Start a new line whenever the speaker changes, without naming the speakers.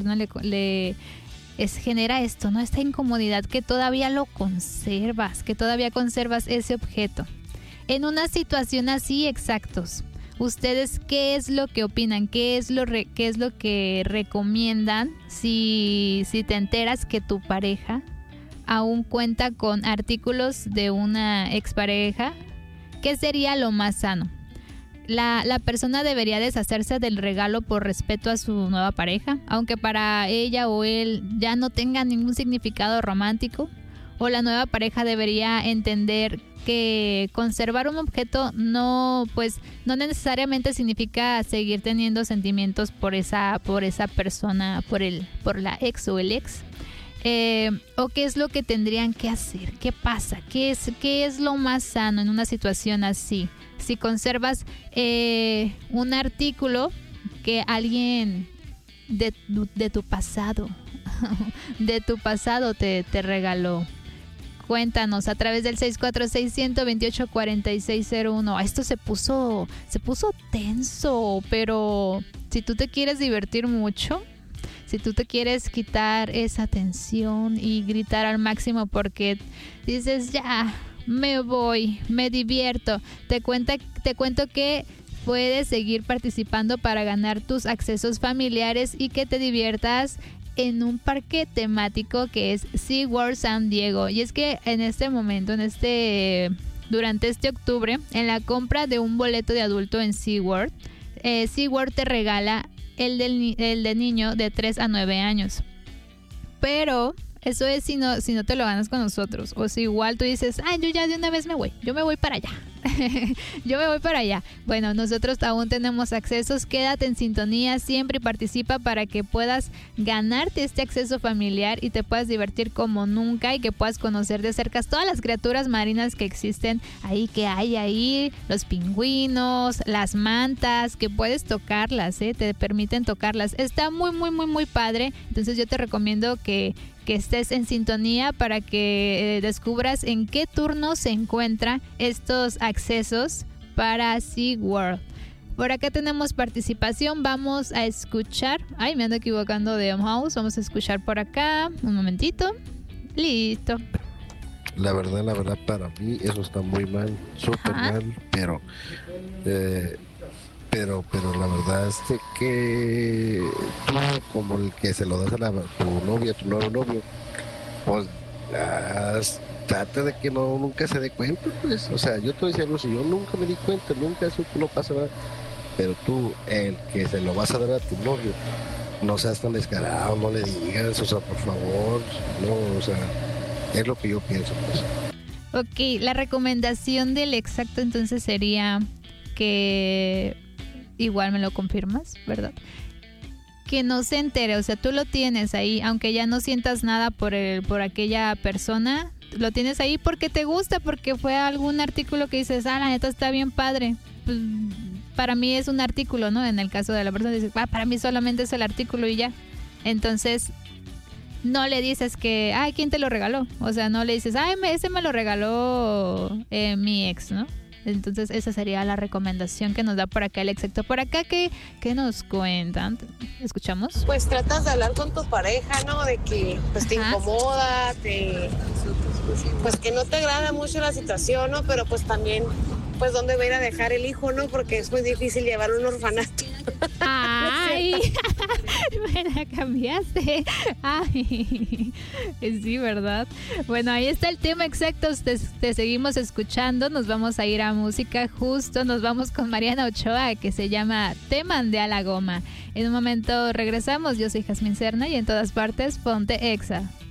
no genera esto, ¿no? Esta incomodidad que todavía lo conservas, que todavía conservas ese objeto. En una situación así, exactos, ¿ustedes qué es lo que opinan? ¿Qué es lo que recomiendan si te enteras que tu pareja aún cuenta con artículos de una expareja? ¿Qué sería lo más sano? ¿La persona debería deshacerse del regalo por respeto a su nueva pareja, aunque para ella o él ya no tenga ningún significado romántico? ¿O la nueva pareja debería entender que conservar un objeto no necesariamente significa seguir teniendo sentimientos por esa persona, por la ex o el ex? ¿O qué es lo que tendrían que hacer? ¿Qué pasa? ¿Qué es lo más sano en una situación así? Si conservas un artículo que alguien de tu pasado te regaló. Cuéntanos a través del 646-128-4601. Esto se puso tenso, pero si tú te quieres divertir mucho, si tú te quieres quitar esa tensión y gritar al máximo porque dices ya, me voy, me divierto, te cuento que puedes seguir participando para ganar tus accesos familiares y que te diviertas en un parque temático que es SeaWorld San Diego. Y es que en este momento, durante este octubre, en la compra de un boleto de adulto en SeaWorld, SeaWorld te regala el de niño de 3 a 9 años. Pero eso es si no te lo ganas con nosotros. O si igual tú dices, yo ya de una vez yo me voy para allá. Yo me voy para allá. Bueno, nosotros aún tenemos accesos. Quédate en sintonía siempre y participa para que puedas ganarte este acceso familiar y te puedas divertir como nunca y que puedas conocer de cerca todas las criaturas marinas que existen que hay ahí, los pingüinos, las mantas, que puedes tocarlas, te permiten tocarlas. Está muy, muy, muy, muy padre. Entonces yo te recomiendo que estés en sintonía para que descubras en qué turno se encuentran estos accesos para SeaWorld. Por acá tenemos participación, vamos a escuchar. Me ando equivocando de House. Vamos a escuchar por acá, un momentito. Listo.
La verdad para mí eso está muy mal, súper mal, pero la verdad es que tú, como el que se lo das a tu novia, tu nuevo novio, pues trata de que nunca se dé cuenta, pues. O sea, yo te decía algo, si yo nunca me di cuenta, nunca eso no pasa nada, pero tú, el que se lo vas a dar a tu novio, no seas tan descarado, no le digas, o sea, por favor, no, o sea, es lo que yo pienso, pues.
Ok, la recomendación del exacto entonces sería que igual me lo confirmas, ¿verdad? Que no se entere, o sea, tú lo tienes ahí, aunque ya no sientas nada por aquella persona, lo tienes ahí porque te gusta, porque fue algún artículo que dices, la neta está bien padre. Pues, para mí es un artículo, ¿no? En el caso de la persona dices, para mí solamente es el artículo y ya. Entonces, no le dices que, ¿quién te lo regaló? O sea, no le dices, ese me lo regaló mi ex, ¿no? Entonces esa sería la recomendación que nos da por acá el exacto. Por acá, ¿qué nos cuentan? ¿Escuchamos?
Pues tratas de hablar con tu pareja, ¿no? De que pues te incomoda, pues que no te agrada mucho la situación, ¿no? Pero pues también, pues dónde va a ir a dejar el hijo, ¿no? Porque es muy difícil llevarlo a un orfanato.
¡Ay! Me la cambiaste. ¡Ay! Sí, ¿verdad? Bueno, ahí está el tema exacto. Te seguimos escuchando. Nos vamos a ir a música. Justo nos vamos con Mariana Ochoa, que se llama Te mandé a la goma. En un momento regresamos. Yo soy Jazmín Serna y en todas partes ponte Exa.